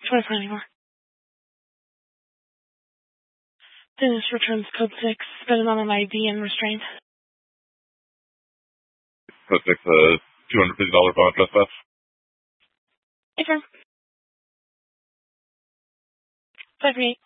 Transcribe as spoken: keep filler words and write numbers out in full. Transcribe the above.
twenty-four anymore. Dennis returns code six, spending on an I D and restraint. Code six, uh, two hundred fifty dollars bond trespass. Affirm. five three eight.